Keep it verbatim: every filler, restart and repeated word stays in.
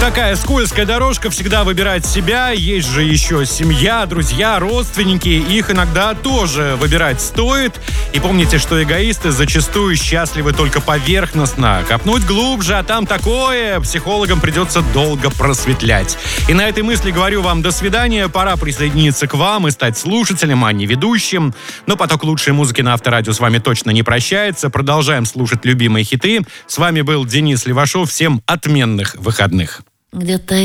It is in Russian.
такая скользкая дорожка, всегда выбирать себя. Есть же еще семья, друзья, родственники. Их иногда тоже выбирать стоит. И помните, что эгоисты зачастую счастливы только поверхностно. Копнуть глубже, а там такое, психологам придется долго просветлять. И на этой мысли говорю вам до свидания. Пора присоединиться к вам и стать слушателем, а не ведущим. Но поток лучшей музыки на Авторадио с вами точно не прощается. Продолжаем слушать любимые хиты. С вами был Денис Левашов. Всем отменных выходных. Где-то